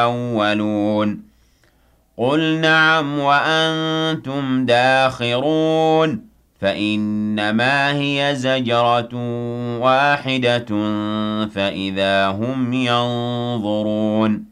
الأولون قُلْ نَعَمْ وَأَنتُمْ دَاخِرُونَ فَإِنَّمَا هِيَ زَجْرَةٌ وَاحِدَةٌ فَإِذَا هُمْ يَنظُرُونَ